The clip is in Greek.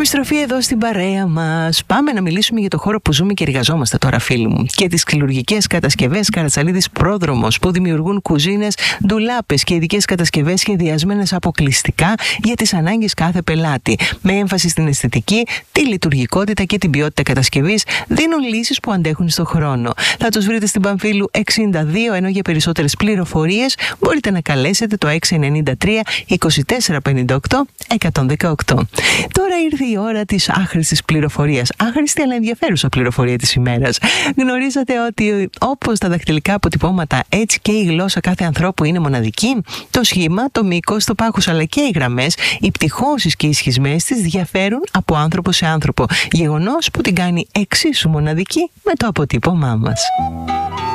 Επιστροφή εδώ στην παρέα μας. Πάμε να μιλήσουμε για το χώρο που ζούμε και εργαζόμαστε τώρα, φίλοι μου. Και τις ξυλουργικές κατασκευές Καρατσαλίδης Πρόδρομος, που δημιουργούν κουζίνες, ντουλάπες και ειδικές κατασκευές σχεδιασμένες αποκλειστικά για τις ανάγκες κάθε πελάτη. Με έμφαση στην αισθητική, τη λειτουργικότητα και την ποιότητα κατασκευής, δίνουν λύσεις που αντέχουν στον χρόνο. Θα τους βρείτε στην Παμφύλου 62, ενώ για περισσότερες πληροφορίες μπορείτε να καλέσετε το 693 2458 118. Τώρα ήρθε η ώρα της άχρηστης πληροφορίας. Άχρηστη αλλά ενδιαφέρουσα πληροφορία της ημέρας. Γνωρίζατε ότι όπως τα δακτυλικά αποτυπώματα, έτσι και η γλώσσα κάθε ανθρώπου είναι μοναδική? Το σχήμα, το μήκος, το πάχος αλλά και οι γραμμές, οι πτυχώσεις και οι σχισμές της διαφέρουν από άνθρωπο σε άνθρωπο. Γεγονός που την κάνει εξίσου μοναδική με το αποτύπωμά μας.